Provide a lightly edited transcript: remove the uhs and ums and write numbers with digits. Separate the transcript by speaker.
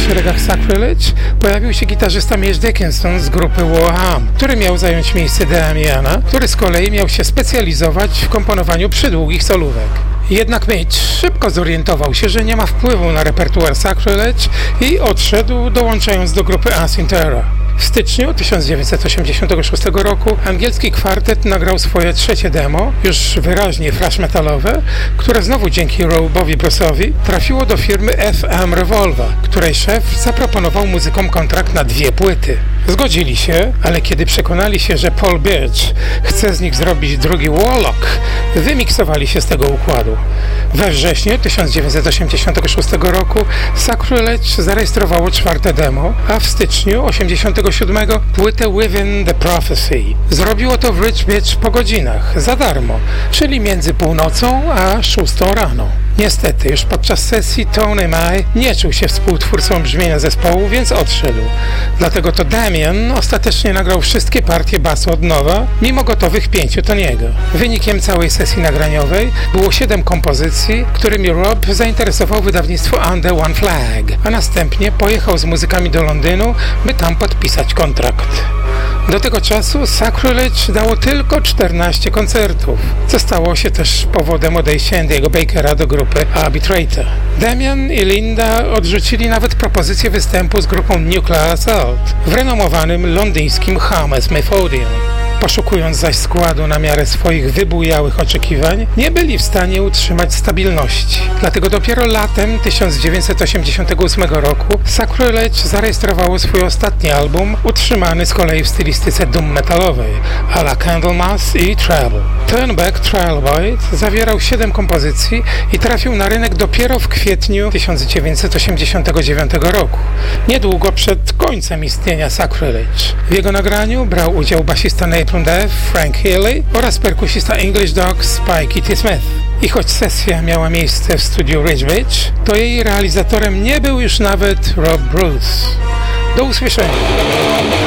Speaker 1: szeregach Sacrilege pojawił się gitarzysta Mitch Dickinson z grupy Warham, który miał zająć miejsce Damiana, który z kolei miał się specjalizować w komponowaniu przydługich solówek. Jednak Mitch szybko zorientował się, że nie ma wpływu na repertuar Sacrilege i odszedł, dołączając do grupy Us in Terror. W styczniu 1986 roku angielski kwartet nagrał swoje trzecie demo, już wyraźnie thrash metalowe, które znowu dzięki Robowi Brussowi trafiło do firmy FM Revolver, której szef zaproponował muzykom kontrakt na 2 płyty. Zgodzili się, ale kiedy przekonali się, że Paul Birch chce z nich zrobić drugi Warlock, wymiksowali się z tego układu. We wrześniu 1986 roku Sacrilege zarejestrowało 4. demo, a w styczniu 1987 płytę Within the Prophecy. Zrobiło to w Rich Bitch po godzinach, za darmo, czyli między północą a 6 rano. Niestety, już podczas sesji Tony Mai nie czuł się współtwórcą brzmienia zespołu, więc odszedł. Dlatego to Damian ostatecznie nagrał wszystkie partie basu od nowa, mimo gotowych 5 Tony'ego. Wynikiem całej sesji nagraniowej było 7 kompozycji, którymi Rob zainteresował wydawnictwo Under One Flag, a następnie pojechał z muzykami do Londynu, by tam podpisać kontrakt. Do tego czasu Sacrilege dało tylko 14 koncertów, co stało się też powodem odejścia Andy'ego Bakera do grupy Arbitrator. Damian i Linda odrzucili nawet propozycję występu z grupą Nuclear Assault w renomowanym londyńskim Hammersmith Odeon. Poszukując zaś składu na miarę swoich wybujałych oczekiwań, nie byli w stanie utrzymać stabilności. Dlatego dopiero latem 1988 roku Sacrilege zarejestrowało swój ostatni album, utrzymany z kolei w stylistyce doom metalowej, a la Candlemas i Treble. Turn Back Trailblade zawierał 7 kompozycji i trafił na rynek dopiero w kwietniu 1989 roku, niedługo przed końcem istnienia Sacrilege. W jego nagraniu brał udział basista Napalm Death Frank Healy oraz perkusista English Dog Spike T. Smith. I choć sesja miała miejsce w studiu Rich Bitch, to jej realizatorem nie był już nawet Rob Bruce. Do usłyszenia!